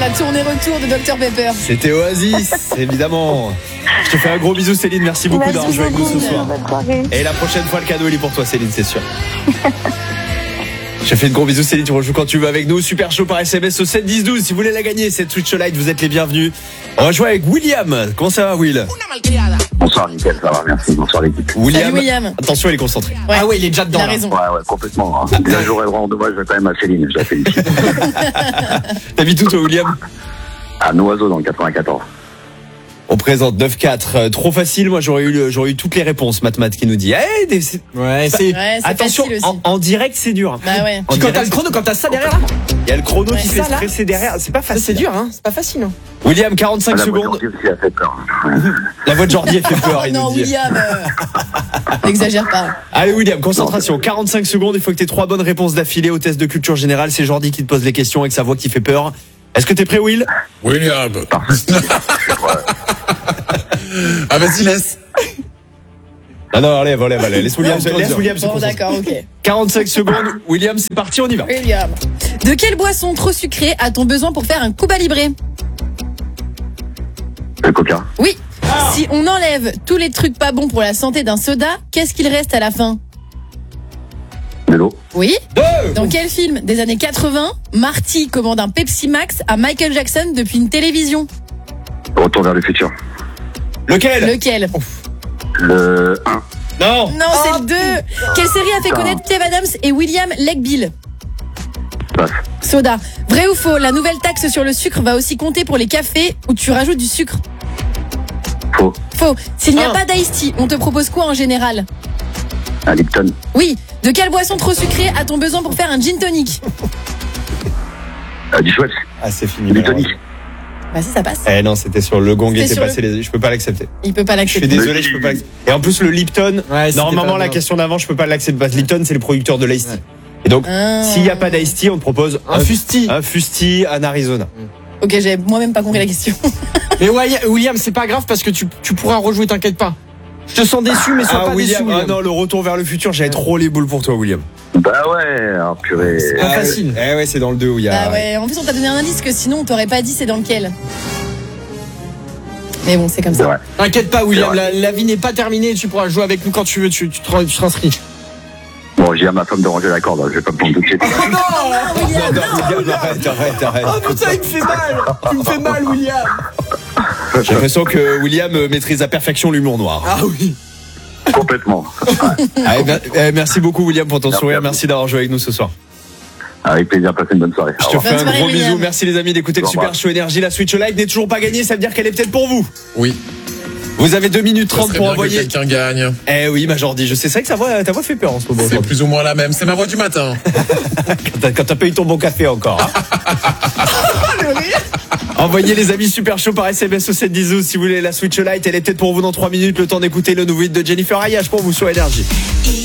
la tournée retour de Dr Pepper. C'était Oasis, évidemment. Je te fais un gros bisou Céline, merci beaucoup d'avoir joué avec nous ce soir. Et la prochaine fois le cadeau il est pour toi Céline, c'est sûr. Je te fais de gros bisous Céline, tu rejoues quand tu veux avec nous. Super chaud par SMS au 7-10-12. Si vous voulez la gagner, cette Switch Lite, vous êtes les bienvenus. On va jouer avec William. Comment ça va Will? Bonsoir nickel, ça va, merci. Bonsoir l'équipe. Salut William. Attention, il est concentré. Ouais. Ah ouais, il est déjà dedans. Il a raison. Ouais, complètement. Hein. Déjà, j'aurais vraiment dommage quand même à Céline, je la félicite. T'habites où toi William? À Noiseau dans le 94. On présente 9-4. Trop facile, moi j'aurais eu toutes les réponses. Math qui nous dit. Ouais, c'est. Ouais, c'est Attention, facile aussi. en direct c'est dur. Bah ouais. Puis quand t'as le chrono, quand t'as ça derrière là, Il y a le chrono qui Ouais, fait ça, là. stresser derrière. C'est pas ça, facile. c'est dur, hein. C'est pas facile. Hein. William, 45 La voix secondes. de Georgie aussi a fait peur. La voix de Jordi elle fait peur. Oh Il non nous dit. William. N'exagère pas. Allez William, concentration, 45 secondes, il faut que tu aies 3 bonnes réponses d'affilée au test de culture générale. C'est Jordi qui te pose les questions avec sa voix qui fait peur. Est-ce que t'es prêt Will? William. Ah, vas-y, laisse. Non, allez, laisse William se Bon concentrer. d'accord, ok. 45 secondes, William, c'est parti, on y va. William. De quelle boisson trop sucrée a-t-on besoin pour faire un Cuba Libre? Le coca. Oui. Si on enlève tous les trucs pas bons pour la santé d'un soda, qu'est-ce qu'il reste à la fin? De l'eau. Oui. Dans quel film des années 80, Marty commande un Pepsi Max à Michael Jackson depuis une télévision? Retour vers le futur. Lequel? Lequel? Le 1. Non. Non, c'est le 2. Quelle série a fait connaître Kev Adams et William Legbill? Passe. Soda. Vrai ou faux, la nouvelle taxe sur le sucre va aussi compter pour les cafés où tu rajoutes du sucre? Faux. Faux. S'il n'y a pas d'Ice Tea, on te propose quoi en général? Un Lipton. Oui. De quelle boisson trop sucrée a-t-on besoin pour faire un gin tonic? Du Schweppes. Ah, c'est fini. Du tonic. Bah si ça passe. Eh non, c'était sur le gong C'était était sur passé je peux pas l'accepter. Il peut pas Je suis l'accepter. désolé, je peux pas l'accepter. Et en plus le Lipton, Ouais, c'était normalement pas la bien. question d'avant, je peux pas l'accepter parce que Lipton c'est le producteur de l'Ice Tea. Et donc s'il y a pas d'Ice Tea, on te propose Un fusti. un fusti en Arizona. Ok, j'ai moi-même pas compris la question. Mais ouais, William, c'est pas grave parce que tu pourras rejouer, t'inquiète pas. Je te sens déçu, mais sois pas William, déçu, William. non, le retour vers le futur, j'avais trop les boules pour toi William. Bah ouais, purée. C'est pas facile. Eh ouais, c'est dans le 2 où il y a Bah ouais, en plus on t'a donné un indice que sinon on t'aurait pas dit c'est dans lequel. Mais bon, c'est comme C'est ça. vrai. T'inquiète pas, William, C'est vrai. la vie n'est pas terminée, tu pourras jouer avec nous quand tu veux, tu t'inscris. Bon, j'ai à ma femme de ranger la corde, je vais pas me prendre tout de suite. Non, arrête. Oh putain, il me fait mal. Tu me fais mal, William. J'ai l'impression que William maîtrise à perfection l'humour noir. Ah oui. Complètement. Merci beaucoup William pour ton Merci sourire, à vous. merci d'avoir joué avec nous ce soir. Avec plaisir, passez une bonne soirée. Je Au te revoir. fais un Bonne soirée, gros bisou, William. merci les amis d'écouter le Au revoir. Super Show Énergie. La Switch Lite n'est toujours pas gagnée, ça veut dire qu'elle est peut-être pour vous. Oui. Vous avez 2 minutes Ça 30 serait pour bien que envoyer. quelqu'un gagne. Eh oui, ma Jordi, je sais, c'est vrai que ta voix fait peur en ce moment. C'est plus ou moins la même. C'est ma voix du matin. Quand t'as pas eu ton bon café encore. Envoyez les amis Super Show par SMS au 7-10-12 si vous voulez la Switch Lite. Elle est peut-être pour vous dans 3 minutes. Le temps d'écouter le nouveau hit de Jennifer Ayash pour vous sur Énergie.